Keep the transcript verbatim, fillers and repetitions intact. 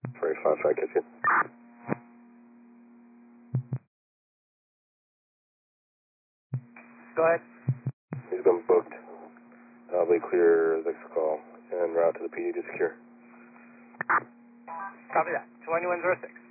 Sorry, five five, catch you. Go ahead. He's been booked. I'll be clear as next call and route to the P D to secure. Copy that. twenty-one zero six.